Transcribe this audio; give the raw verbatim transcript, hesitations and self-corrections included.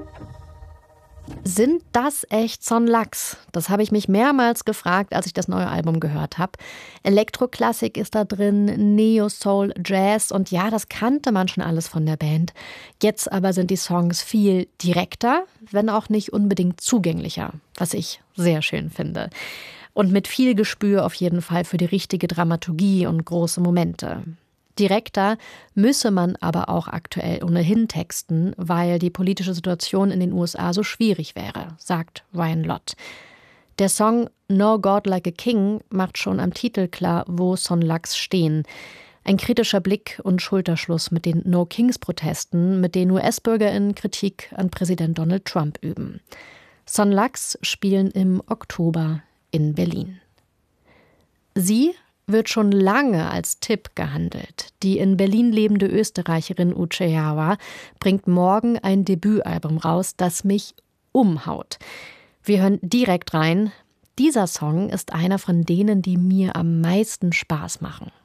Sind das echt Son Lux? Das habe ich mich mehrmals gefragt, als ich das neue Album gehört habe. Elektroklassik ist da drin, Neo-Soul, Jazz und ja, das kannte man schon alles von der Band. Jetzt aber sind die Songs viel direkter, wenn auch nicht unbedingt zugänglicher, was ich sehr schön finde. Und mit viel Gespür auf jeden Fall für die richtige Dramaturgie und große Momente. Direkter müsse man aber auch aktuell ohnehin texten, weil die politische Situation in den U S A so schwierig wäre, sagt Ryan Lott. Der Song No God Like a King macht schon am Titel klar, wo Son Lux stehen. Ein kritischer Blick und Schulterschluss mit den No-Kings-Protesten, mit denen U S-BürgerInnen Kritik an Präsident Donald Trump üben. Son Lux spielen im Oktober in Berlin. Sie wird schon lange als Tipp gehandelt. Die in Berlin lebende Österreicherin Uche Jauer bringt morgen ein Debütalbum raus, das mich umhaut. Wir hören direkt rein. Dieser Song ist einer von denen, die mir am meisten Spaß machen.